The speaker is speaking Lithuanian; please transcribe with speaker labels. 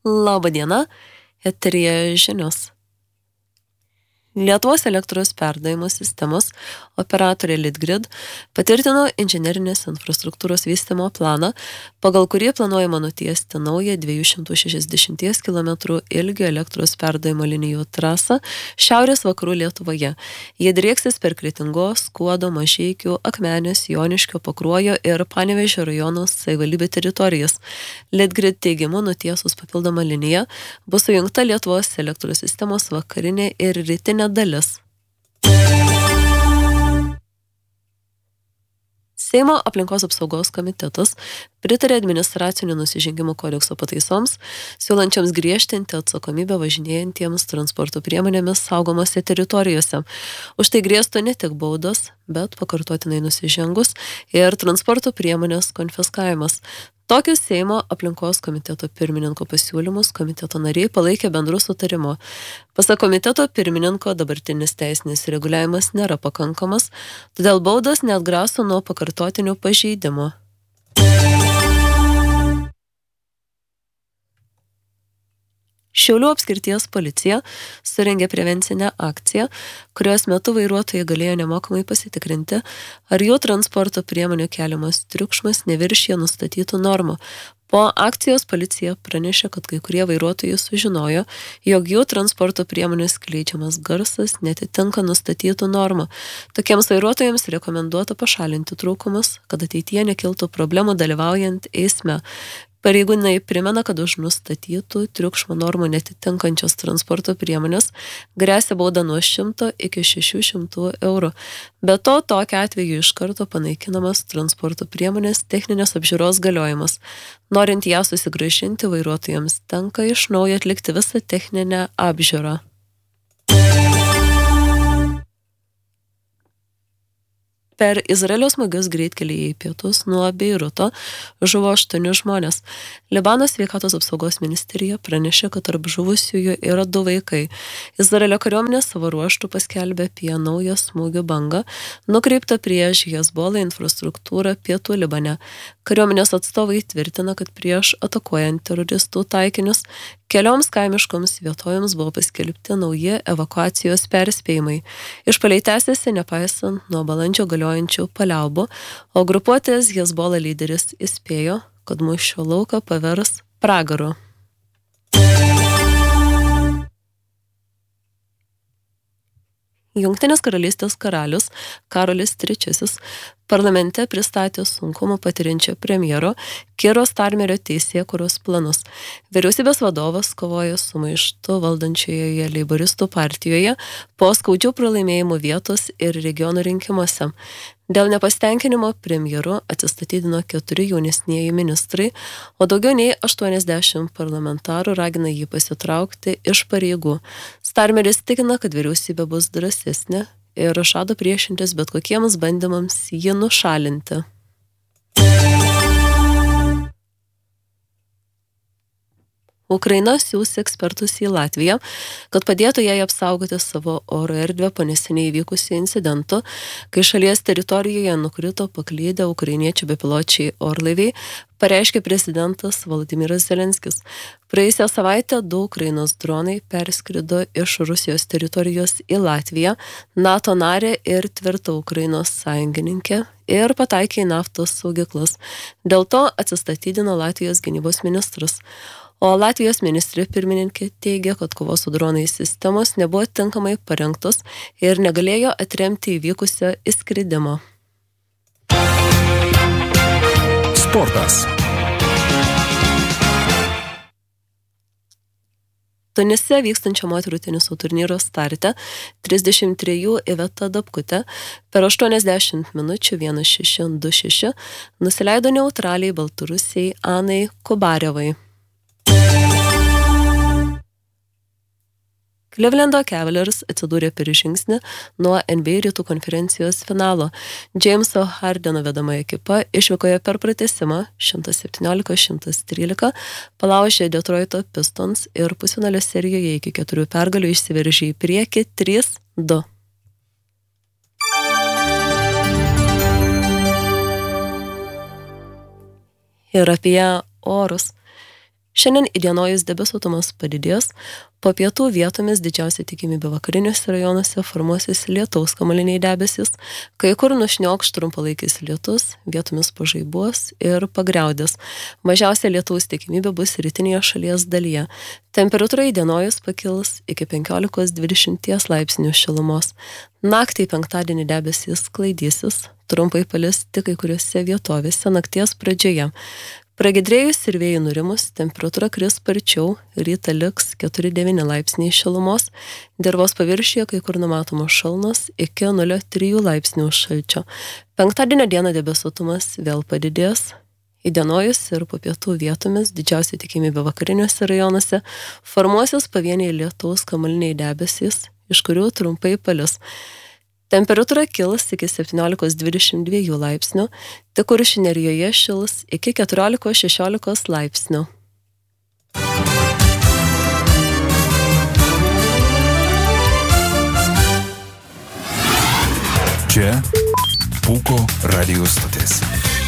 Speaker 1: Labą dieną, eteryje žinios. Lietuvos elektros perdavimo sistemos operatorė Litgrid patvirtino inžinerinės infrastruktūros vystymo planą, pagal kurį planuojama nutiesti naują 260 km ilgio elektros perdavimo linijų trasą šiaurės vakarų Lietuvoje. Jie drieksis per Kretingos, Skuodo, Mažeikių, Akmenės, Joniškio, Pakruojo ir Panevėžio rajonų savivaldybių teritorijas. Litgrid teigimu, nutiesus papildomą liniją bus sujungta Lietuvos elektros sistemos vakarinė ir rytinė dalis. Seimo aplinkos apsaugos komitetas pritarė administracinių nusižengimų kodekso pataisoms, siūlančiams griežtinti atsakomybę važinėjantiems transporto priemonėmis saugomose teritorijose. Už tai grėstų ne tik baudos, bet pakartotinai nusižengus ir transporto priemonės konfiskavimas. Tokius Seimo aplinkos komiteto pirmininko pasiūlymus komiteto nariai palaikė bendru sutarimu. Pasak komiteto pirmininko, dabartinis teisinis reguliavimas nėra pakankamas, todėl baudos neatgraso nuo pakartotinių pažeidimų. Šiaulių apskrities policija surengė prevencinę akciją, kurios metu vairuotojai galėjo nemokamai pasitikrinti, ar jų transporto priemonių keliamas triukšmas neviršija nustatytų normų. Po akcijos policija pranešė, kad kai kurie vairuotojai sužinojo, jog jų transporto priemonės skleidžiamas garsas netitinka nustatytų normų. Tokiems vairuotojams rekomenduota pašalinti trūkumus, kad ateityje nekiltų problemų dalyvaujant eisme. Pareigūnai primena, kad už nustatytų triukšmo normų netitinkančios transporto priemonės gresia bauda nuo 100 iki 600 eurų. Be to, tokiu atveju iš karto panaikinamas transporto priemonės techninės apžiūros galiojimas. Norint ją susigrąžinti, vairuotojams tenka iš naujo atlikti visą techninę apžiūrą. Per Izraelio smūgius greitkelyje į pietus nuo Beiruto žuvo 8 žmonės. Libano sveikatos apsaugos ministerija pranešė, kad tarp žuvusiųjų yra 2 vaikai. Izraelio kariuomenė savo ruožtu paskelbė apie naują smūgių bangą, nukreiptą prieš Hezbollah infrastruktūrą pietų Libane. Kariuomenės atstovai tvirtina, kad prieš atakuojant teroristų taikinius kelioms kaimiškoms vietovėms buvo paskelbti nauji evakuacijos perspėjimai. Išpuoliai tęsiasi nepaisant nuo balandžio galiojančių paliaubų, o grupuotės Hezbollah lyderis įspėjo, kad mūšio lauką pavers pragaru. Jungtinės karalystės karalius Karolis III parlamente pristatė sunkumų patiriančio premjero Kiro Starmerio teisėkūros planus. Vyriausybės vadovas kovoja su maištu valdančioje leiboristų partijoje po skaudžių pralaimėjimų vietos ir regionų rinkimuose. Dėl nepasitenkinimo premjeru atsistatydino 4 jaunesnieji ministrai, o daugiau nei 80 parlamentarų ragina jį pasitraukti iš pareigų. Starmeris tikina, kad vyriausybė bus drąsesnė ir žada priešintis bet kokiems bandymams jį nušalinti. Ukraina siūs ekspertus į Latviją, kad padėtų jai apsaugoti savo oro erdvę po neseniai įvykusių incidentų, kai šalies teritorijoje nukrito paklydę ukrainiečių bepiločiai orlaiviai, pareiškė prezidentas Volodymyras Zelenskis. Praėjusią savaitę 2 Ukrainos dronai perskrido iš Rusijos teritorijos į Latviją, NATO narę ir tvirtą Ukrainos sąjungininkę ir pataikė į naftos saugyklas. Dėl to atsistatydino Latvijos gynybos ministras. O Latvijos ministrė pirmininkė teigia, kad kovos su dronais sistemos nebuvo tinkamai parengtos ir negalėjo atremti įvykusio įskridimo.
Speaker 2: Sportas.
Speaker 1: Tunise vykstančio moterų teniso turnyro starte 33 Iveta Dabkutė per 80 minučių 1-6, 2-6 nusileido neutraliai Baltarusiai Anai Kubarevai. Clevelando Cavaliers atsidūrė per žingsnį nuo NBA rytų konferencijos finalo. Jameso Hardeno vedama ekipa išvykoje per pratęsimą 117-113 palaužė Detroito Pistons ir pusfinalio serijoje iki 4 pergalių išsiveržė į priekį 3-2. Ir apie orus. Šiandien įdienojus debesuotumas padidės, po pietų vietomis didžiausia tikimybė vakariniuose rajonuose formuosis lietaus kamuoliniai debesys, kai kur nušniokš trumpalaikis lietus, vietomis pažaibuos ir pagriaudės. Mažiausia lietaus tikimybė bus rytinėje šalies dalyje. Temperatūra įdienojus pakils iki 15-20 laipsnių šilumos. Naktį penktadienį debesys sklaidysis, trumpai palis tik kai kuriuose vietovėse nakties pradžioje. Pragiedrėjus ir vėjų nurimus, temperatūra kris sparčiau, rytą liks 4-9 laipsniai šilumos, dirvos paviršiuje kai kur numatomos šalnos iki 0,3 laipsnių šalčio. Penktadienio dieną debesuotumas vėl padidės, įdienojus ir po pietų vietomis didžiausia tikimybė vakariniuose rajonuose formuosis pavieniai lietaus kamuoliniai debesys, iš kurių trumpai palis. Temperatūra kils iki 17-22 laipsnių, tik Kuršių Nerijoje šils iki 14-16 laipsnių.
Speaker 2: Čia Pūko radijo stotis.